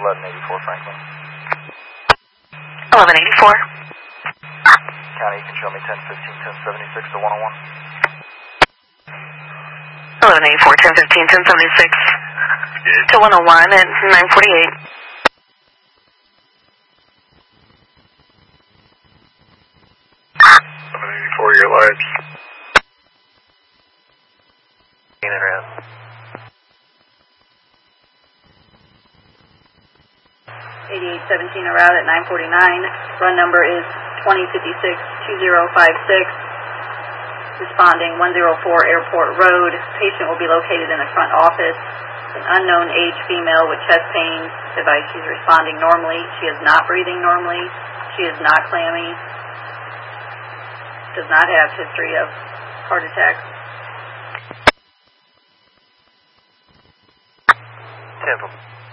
1184 Franklin. 1184. County, you can show me 1015, 1076 to 101. 1184, 1015, 1076 to 101 at 948. 1184, your large. 8817 around at 949. Run number is 2056-2056. Responding 104 Airport Road. Patient will be located in the front office. An unknown age female with chest pains. Advice she's responding normally. She is not breathing normally. She is not clammy. Does not have history of heart attack. Cancel.